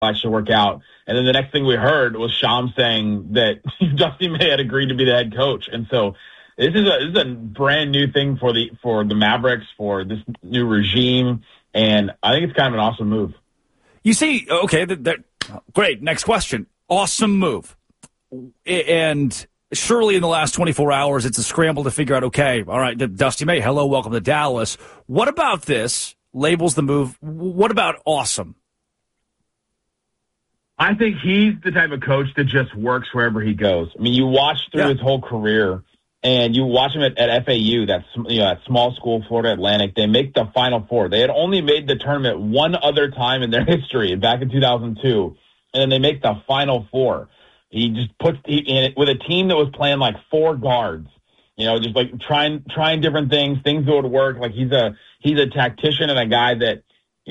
actually work out. And then the next thing we heard was Shams saying that Dusty May had agreed to be the head coach. And so this is a brand new thing for the Mavericks, for this new regime. And I think it's kind of an awesome move. You see, okay, great. Next question. Awesome move. And surely in the last 24 hours, it's a scramble to figure out, okay, all right, Dusty May, hello, welcome to Dallas. What about this labels the move? What about awesome? I think he's the type of coach that just works wherever he goes. I mean, you watch through his whole career, and you watch him at FAU, that small school, Florida Atlantic. They make the Final Four. They had only made the tournament one other time in their history, back in 2002, and then they make the Final Four. He just puts in it with a team that was playing like four guards, just like trying different things that would work. Like he's a tactician and a guy that,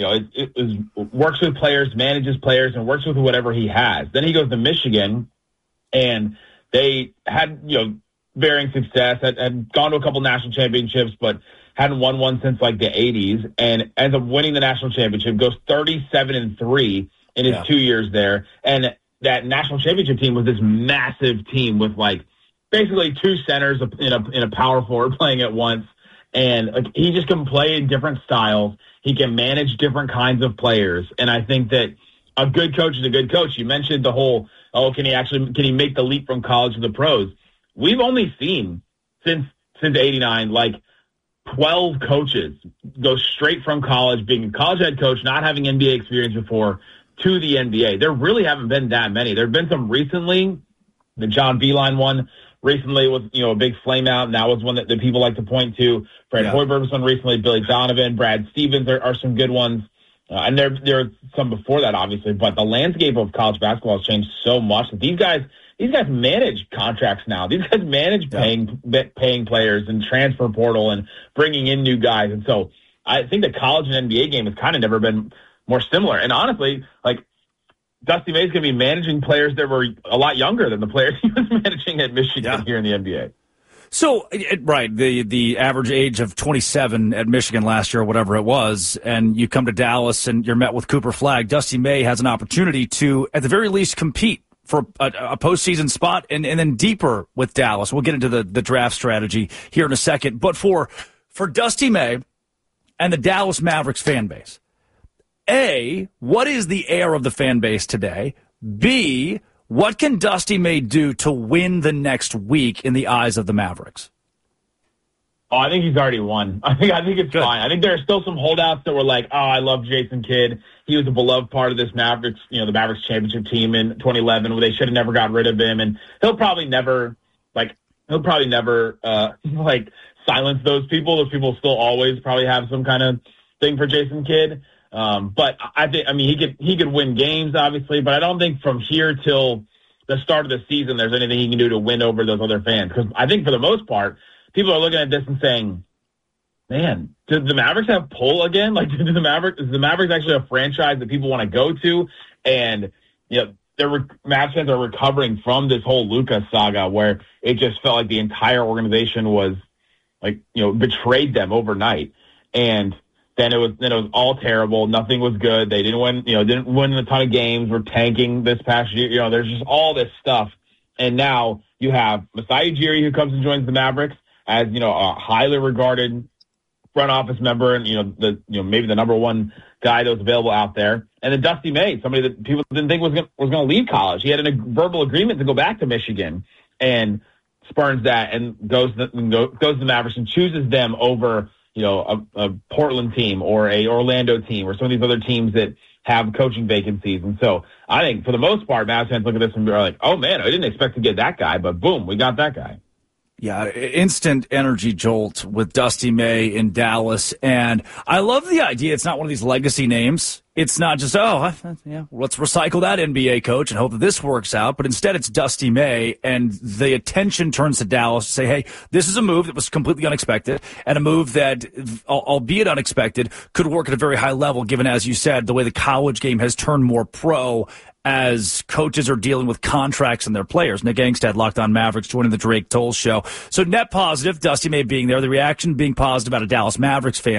works with players, manages players, and works with whatever he has. Then he goes to Michigan, and they had, varying success, had gone to a couple national championships, but hadn't won one since like the 80s, and ends up winning the national championship, goes 37-3 in his 2 years there. And that national championship team was this massive team with like basically two centers in a power forward playing at once. And like, he just can play in different styles. He can manage different kinds of players. And I think that a good coach is a good coach. You mentioned the whole, can he make the leap from college to the pros? We've only seen since 89, like 12 coaches go straight from college, being a college head coach, not having NBA experience before, to the NBA. There really haven't been that many. There have been some recently. The John Beilein one recently was, a big flame out, and that was one that people like to point to. Fred Hoiberg was one recently. Billy Donovan, Brad Stevens are some good ones. And there are some before that, obviously. But the landscape of college basketball has changed so much that these guys manage contracts now. These guys manage paying players and transfer portal and bringing in new guys. And so I think the college and NBA game has kind of never been more similar. And honestly, like, Dusty May is going to be managing players that were a lot younger than the players he was managing at Michigan here in the NBA. So, right, the average age of 27 at Michigan last year or whatever it was, and you come to Dallas and you're met with Cooper Flagg. Dusty May has an opportunity to, at the very least, compete for a postseason spot and then deeper with Dallas. We'll get into the draft strategy here in a second. But for Dusty May and the Dallas Mavericks fan base, A, what is the air of the fan base today? B, what can Dusty May do to win the next week in the eyes of the Mavericks? Oh, I think he's already won. I think it's good. Fine. I think there are still some holdouts that were like, I love Jason Kidd. He was a beloved part of this Mavericks, the Mavericks championship team in 2011, where they should have never got rid of him. And he'll probably never silence those people. Those people still always probably have some kind of thing for Jason Kidd. But he could win games, obviously, but I don't think from here till the start of the season there's anything he can do to win over those other fans. Because I think for the most part, people are looking at this and saying, man, did the Mavericks have pull again? Like, is the Mavericks actually a franchise that people want to go to? And, Mavs fans are recovering from this whole Luka saga where it just felt like the entire organization was betrayed them overnight. And then it was all terrible. Nothing was good. They didn't win a ton of games. We're tanking this past year. There's just all this stuff. And now you have Masai Ujiri, who comes and joins the Mavericks as, a highly regarded front office member and, maybe the number one guy that was available out there. And then Dusty May, somebody that people didn't think was going to leave college. He had a verbal agreement to go back to Michigan and spurns that and goes to the Mavericks and chooses them over, a Portland team or a Orlando team or some of these other teams that have coaching vacancies. And so I think for the most part, Mavs fans look at this and are like, oh man, I didn't expect to get that guy, but boom, we got that guy. Yeah, instant energy jolt with Dusty May in Dallas. And I love the idea. It's not one of these legacy names. It's not just, let's recycle that NBA coach and hope that this works out. But instead, it's Dusty May, and the attention turns to Dallas to say, hey, this is a move that was completely unexpected and a move that, albeit unexpected, could work at a very high level, given, as you said, the way the college game has turned more pro as coaches are dealing with contracts and their players. Nick Angstad, Locked On Mavericks, joining the Drake Toll Show. So net positive, Dusty May being there, the reaction being positive out of Dallas Mavericks fans.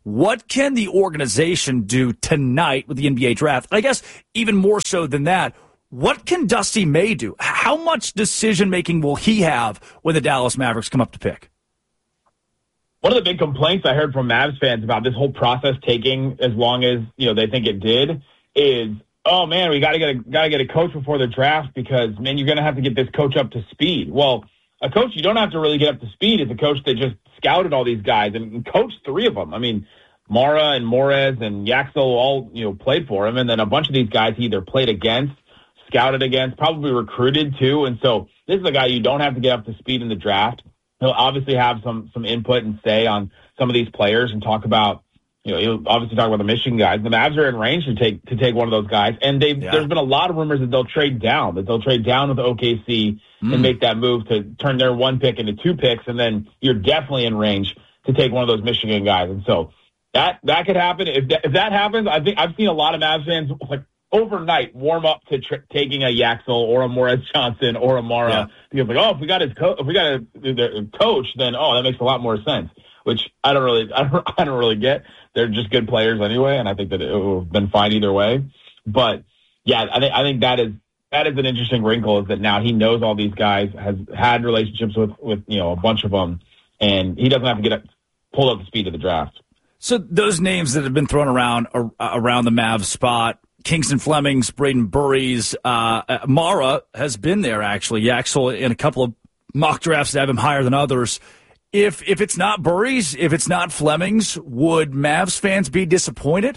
What can the organization do tonight with the NBA draft? I guess even more so than that, what can Dusty May do? How much decision-making will he have when the Dallas Mavericks come up to pick? One of the big complaints I heard from Mavs fans about this whole process taking as long as they think it did is, oh man, we got to get a coach before the draft because man, you're going to have to get this coach up to speed. Well, a coach you don't have to really get up to speed is a coach that just scouted all these guys and coached 3 of them. I mean, Mara and Morez and Yaxel all played for him, and then a bunch of these guys he either played against, scouted against, probably recruited too. And so this is a guy you don't have to get up to speed in the draft. He'll obviously have some input and say on some of these players and talk about, he'll obviously talk about the Michigan guys. The Mavs are in range to take one of those guys. And there's been a lot of rumors that they'll trade down with OKC and make that move to turn their 1 pick into 2 picks. And then you're definitely in range to take one of those Michigan guys. And so that could happen. If that happens, I think I've seen a lot of Mavs fans overnight warm up to taking a Yaxel or a Morez Johnson or a Mara because if we got a coach, then that makes a lot more sense. Which I don't really get. They're just good players anyway, and I think that it would have been fine either way. But yeah, I think that is an interesting wrinkle is that now he knows all these guys, has had relationships with a bunch of them, and he doesn't have to get pulled up to speed of the draft. So those names that have been thrown around the Mavs spot. Kingston Flemings, Braden Burries, Mara has been there actually. Yaxel in a couple of mock drafts that have him higher than others. If it's not Burries, if it's not Flemings, would Mavs fans be disappointed?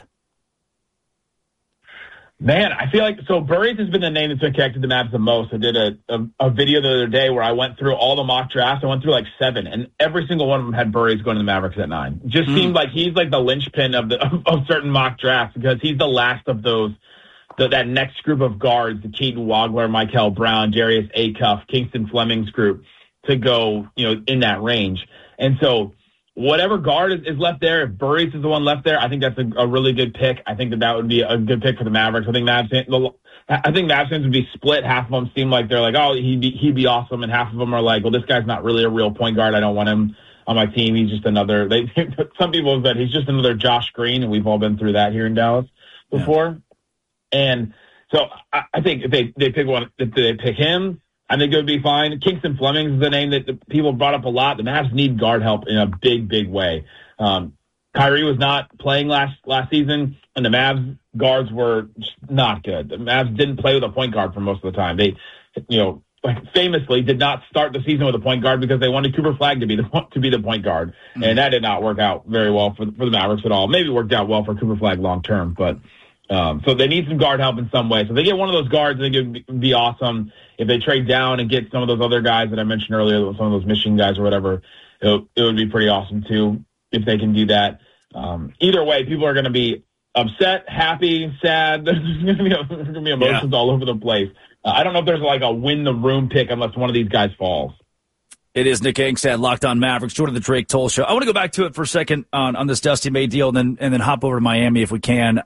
Man, I feel like Burries has been the name that's been connected to Mavs the most. I did a video the other day where I went through all the mock drafts. I went through 7, and every single one of them had Burries going to the Mavericks at 9. It just seemed like he's like the linchpin of certain mock drafts because he's the last of those that next group of guards, the Keaton Wagler, Michael Brown, Darius Acuff, Kingston Flemings group to go in that range. And so whatever guard is left there, if Burries is the one left there, I think that's a really good pick. I think that would be a good pick for the Mavericks. I think Mavs fans would be split. Half of them seem like they're like, oh, he'd be awesome, and half of them are like, well, this guy's not really a real point guard. I don't want him on my team. He's just another. Some people have said he's just another Josh Green, and we've all been through that here in Dallas before. Yeah. And so I think if they pick him, I think it would be fine. Kingston Flemings is the name that the people brought up a lot. The Mavs need guard help in a big, big way. Kyrie was not playing last season, and the Mavs guards were just not good. The Mavs didn't play with a point guard for most of the time. They, famously did not start the season with a point guard because they wanted Cooper Flagg to be the point guard, and that did not work out very well for the Mavericks at all. Maybe it worked out well for Cooper Flagg long term, but. So they need some guard help in some way. So if they get one of those guards, I think it would be awesome. If they trade down and get some of those other guys that I mentioned earlier, some of those Michigan guys or whatever, it would be pretty awesome too if they can do that. Either way, people are going to be upset, happy, sad. There's going to be emotions all over the place. I don't know if there's a win the room pick unless one of these guys falls. It is Nick Angstad, Locked On Mavericks, joining the Drake Toll Show. I want to go back to it for a second on this Dusty May deal and then hop over to Miami if we can.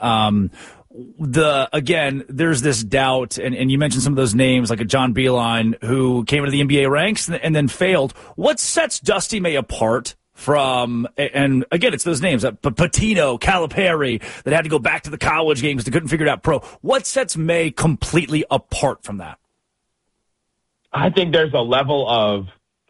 Again, there's this doubt, and you mentioned some of those names like a John Beilein who came into the NBA ranks and then failed. What sets Dusty May apart from, and again, it's those names, Patino, Calipari, that had to go back to the college games, they couldn't figure it out pro. What sets May completely apart from that? I think there's a level of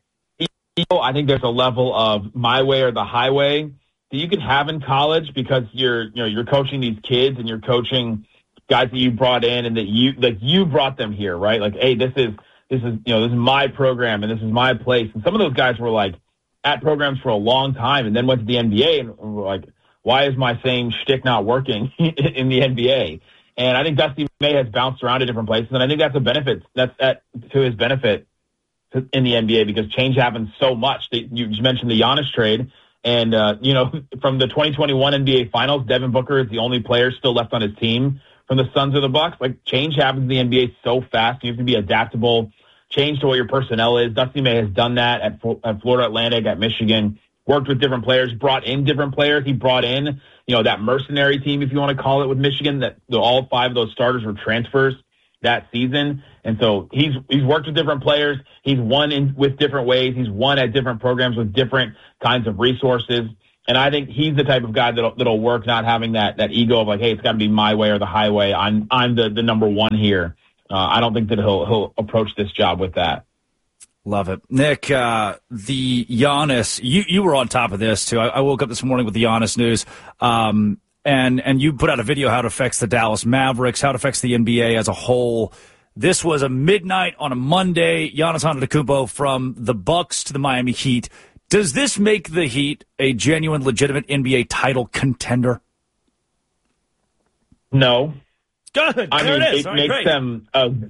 my way or the highway that you can have in college because you're coaching these kids and you're coaching guys that you brought in and that you brought them here, right? Like, hey, this is my program and this is my place. And some of those guys were at programs for a long time and then went to the NBA and were like, why is my same shtick not working in the NBA? And I think Dusty May has bounced around to different places, and I think that's a benefit. That's to his benefit in the NBA because change happens so much. You just mentioned the Giannis trade, and from the 2021 NBA Finals, Devin Booker is the only player still left on his team from the Suns or the Bucks. Change happens in the NBA so fast. You have to be adaptable, change to what your personnel is. Dusty May has done that at Florida Atlantic, at Michigan, worked with different players, brought in different players. He brought in, that mercenary team, if you want to call it, with Michigan, that all 5 of those starters were transfers that season. And so he's worked with different players. He's won with different ways. He's won at different programs with different kinds of resources. And I think he's the type of guy that'll work, not having that ego of like, hey, it's got to be my way or the highway. I'm the number one here. I don't think that he'll approach this job with that. Love it. Nick, the Giannis, you were on top of this too. I woke up this morning with the Giannis news. And you put out a video how it affects the Dallas Mavericks, how it affects the NBA as a whole. This was a midnight on a Monday. Giannis Antetokounmpo from the Bucks to the Miami Heat. Does this make the Heat a genuine, legitimate NBA title contender? No. Good. I mean, it makes them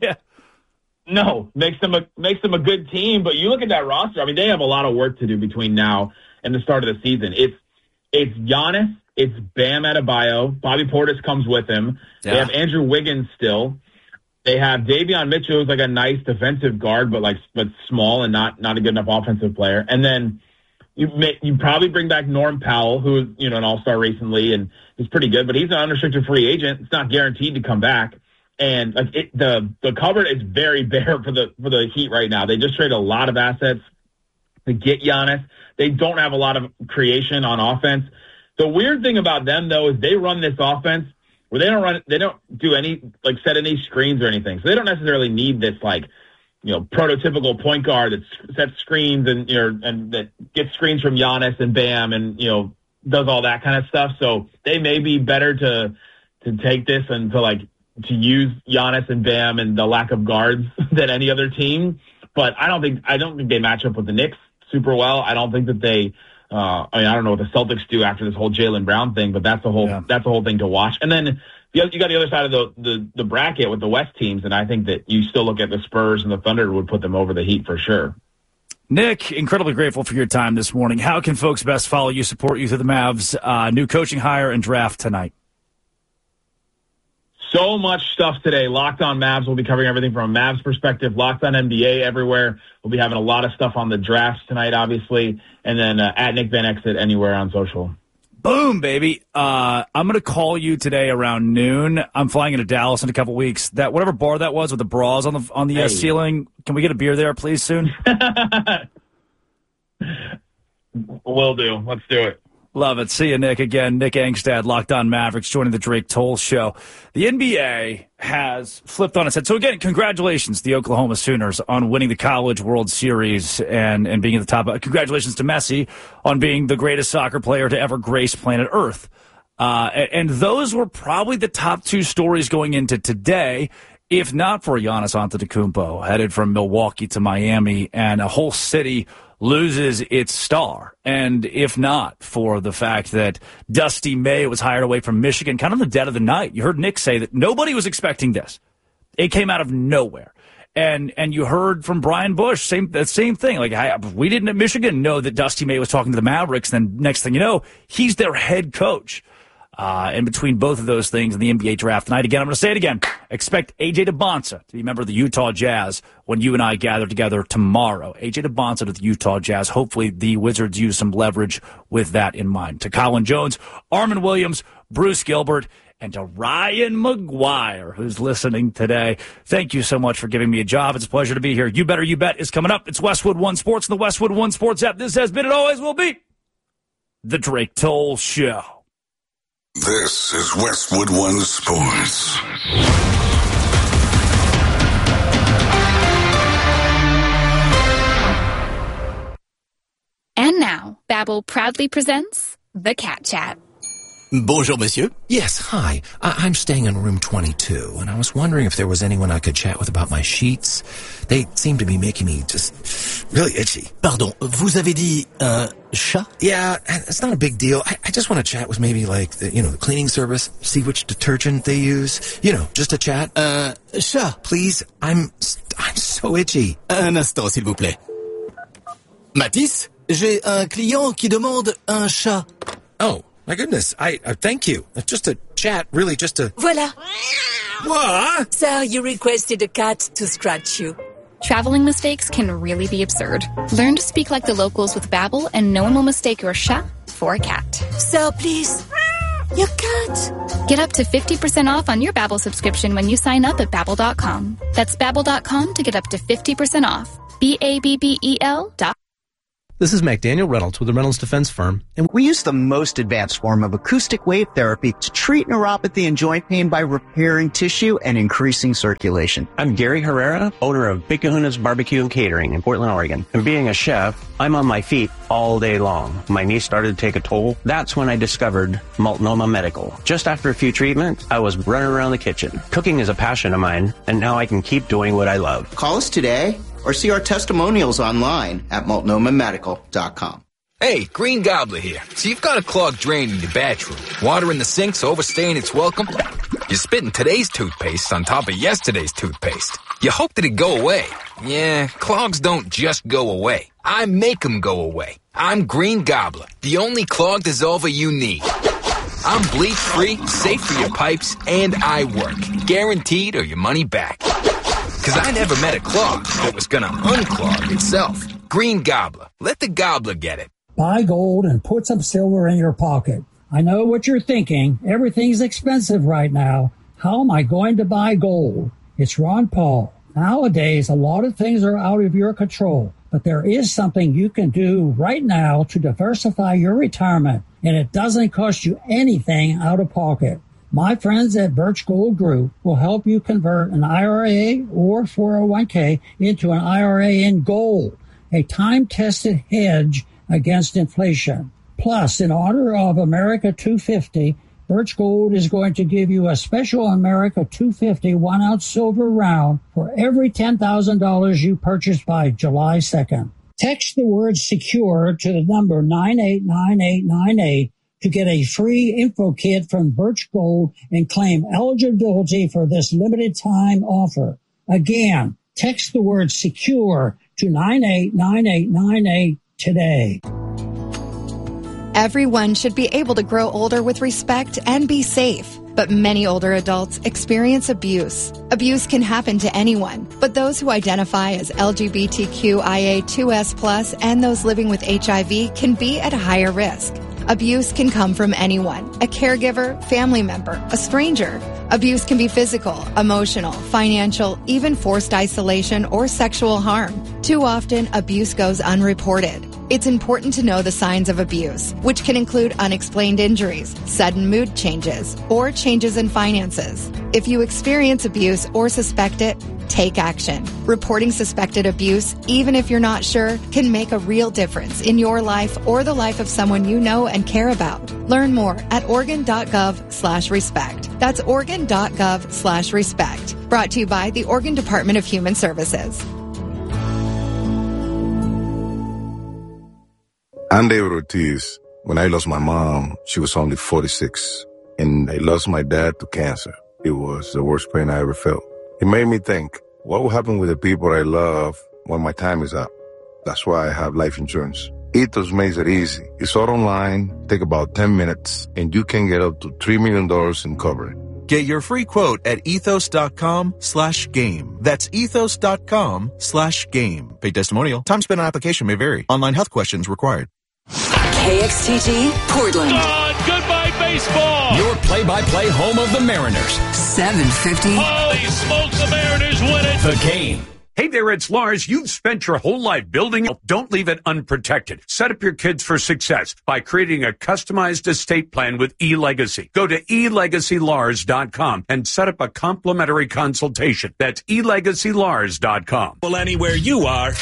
makes them a good team. But you look at that roster. I mean, they have a lot of work to do between now and the start of the season. It's Giannis. It's Bam Adebayo. Bobby Portis comes with him. Yeah. They have Andrew Wiggins still. They have Davion Mitchell, who's like a nice defensive guard, but small and not a good enough offensive player. And then you probably bring back Norm Powell, who is an all-star recently and is pretty good, but he's an unrestricted free agent. It's not guaranteed to come back. And the cupboard is very bare for the Heat right now. They just traded a lot of assets to get Giannis. They don't have a lot of creation on offense. The weird thing about them, though, is they run this offense where they don't do any, set any screens or anything. So they don't necessarily need this, prototypical point guard that sets screens and that gets screens from Giannis and Bam and, does all that kind of stuff. So they may be better to take this and to use Giannis and Bam and the lack of guards than any other team. But I don't think they match up with the Knicks super well. I don't think that they, I don't know what the Celtics do after this whole Jaylen Brown thing, but that's the whole thing to watch. And then you got the other side of the bracket with the West teams, and I think that you still look at the Spurs and the Thunder would put them over the Heat for sure. Nick, incredibly grateful for your time this morning. How can folks best follow you, support you through the Mavs new coaching hire and draft tonight? So much stuff today. Locked On Mavs. We'll be covering everything from a Mavs perspective. Locked On NBA everywhere. We'll be having a lot of stuff on the drafts tonight, obviously. And then at Nick Van Exit anywhere on social. Boom, baby. I'm going to call you today around noon. I'm flying into Dallas in a couple weeks. That whatever bar that was with the bras on the ceiling, can we get a beer there, please, soon? Will do. Let's do it. Love it. See you, Nick. Again, Nick Angstad, Locked On Mavericks, joining the Drake Toll Show. The NBA has flipped on its head. So, again, congratulations to the Oklahoma Sooners on winning the College World Series and being at the top. Congratulations to Messi on being the greatest soccer player to ever grace planet Earth. And those were probably the top two stories going into today, if not for Giannis Antetokounmpo, headed from Milwaukee to Miami, and a whole city loses its star. And if not for the fact that Dusty May was hired away from Michigan, kind of the dead of the night. You heard Nick say that nobody was expecting this. It came out of nowhere. And you heard from Brian Bush, same thing. We didn't at Michigan know that Dusty May was talking to the Mavericks. Then next thing you know, he's their head coach. And between both of those things in the NBA draft tonight, again, I'm going to say it again, expect A.J. DeBonsa to be a member of the Utah Jazz when you and I gather together tomorrow. A.J. DeBonsa to the Utah Jazz. Hopefully the Wizards use some leverage with that in mind. To Colin Jones, Armin Williams, Bruce Gilbert, and to Ryan McGuire, who's listening today. Thank you so much for giving me a job. It's a pleasure to be here. You Better You Bet is coming up. It's Westwood One Sports and the Westwood One Sports app. This has been and always will be the Drake Toll Show. This is Westwood One Sports. And now, Babbel proudly presents The Cat Chat. Bonjour, monsieur. Yes, hi. I'm staying in room 22, and I was wondering if there was anyone I could chat with about my sheets. They seem to be making me just really itchy. Pardon, vous avez dit un chat? Yeah, it's not a big deal. I just want to chat with maybe the cleaning service, see which detergent they use. Just a chat. Chat. Please, I'm so itchy. Un instant, s'il vous plaît. Matisse, j'ai un client qui demande un chat. Oh. My goodness, I thank you. Just a chat, really, just a... Voila. What? Sir, you requested a cat to scratch you. Traveling mistakes can really be absurd. Learn to speak like the locals with Babbel, and no one will mistake your chat for a cat. Sir, please. Your cat. Get up to 50% off on your Babbel subscription when you sign up at Babbel.com. That's Babbel.com to get up to 50% off. Babbel.com. This is McDaniel Reynolds with the Reynolds Defense Firm. And we use the most advanced form of acoustic wave therapy to treat neuropathy and joint pain by repairing tissue and increasing circulation. I'm Gary Herrera, owner of Big Kahuna's Barbecue and Catering in Portland, Oregon. And being a chef, I'm on my feet all day long. My knee started to take a toll. That's when I discovered Multnomah Medical. Just after a few treatments, I was running around the kitchen. Cooking is a passion of mine, and now I can keep doing what I love. Call us today or see our testimonials online at multnomahmedical.com. Hey, Green Gobbler here. So you've got a clogged drain in your bathroom. Water in the sink's overstaying its welcome. You're spitting today's toothpaste on top of yesterday's toothpaste. You hope that it go away. Yeah, clogs don't just go away. I make them go away. I'm Green Gobbler, the only clog dissolver you need. I'm bleach-free, safe for your pipes, and I work. Guaranteed or your money back. Because I never met a clog that was going to unclog itself. Green Gobbler. Let the gobbler get it. Buy gold and put some silver in your pocket. I know what you're thinking. Everything's expensive right now. How am I going to buy gold? It's Ron Paul. Nowadays, a lot of things are out of your control, but there is something you can do right now to diversify your retirement, and it doesn't cost you anything out of pocket. My friends at Birch Gold Group will help you convert an IRA or 401k into an IRA in gold, a time-tested hedge against inflation. Plus, in honor of America 250, Birch Gold is going to give you a special America 250 1-ounce silver round for every $10,000 you purchase by July 2nd. Text the word SECURE to the number 989898 to get a free info kit from Birch Gold and claim eligibility for this limited time offer. Again, text the word SECURE to 989898 today. Everyone should be able to grow older with respect and be safe. But many older adults experience abuse. Abuse can happen to anyone, but those who identify as LGBTQIA2S+ and those living with HIV can be at a higher risk. Abuse can come from anyone, a caregiver, family member, a stranger. Abuse can be physical, emotional, financial, even forced isolation or sexual harm. Too often, abuse goes unreported. It's important to know the signs of abuse, which can include unexplained injuries, sudden mood changes, or changes in finances. If you experience abuse or suspect it, take action. Reporting suspected abuse, even if you're not sure, can make a real difference in your life or the life of someone you know and care about. Learn more at Oregon.gov/respect. That's Oregon.gov/respect. Brought to you by the Oregon Department of Human Services. I'm David Ortiz. When I lost my mom, she was only 46. And I lost my dad to cancer. It was the worst pain I ever felt. It made me think, what will happen with the people I love when my time is up? That's why I have life insurance. Ethos makes it easy. It's all online, take about 10 minutes, and you can get up to $3 million in coverage. Get your free quote at ethos.com/game. That's ethos.com/game. Paid testimonial. Time spent on application may vary. Online health questions required. KXTG, Portland. Goodbye, baseball. Your play-by-play home of the Mariners. 750. Holy smokes, the Mariners win it. The Game. Hey there, it's Lars. You've spent your whole life building it. Don't leave it unprotected. Set up your kids for success by creating a customized estate plan with eLegacy. Go to elegacylars.com and set up a complimentary consultation. That's elegacylars.com. Well, anywhere you are.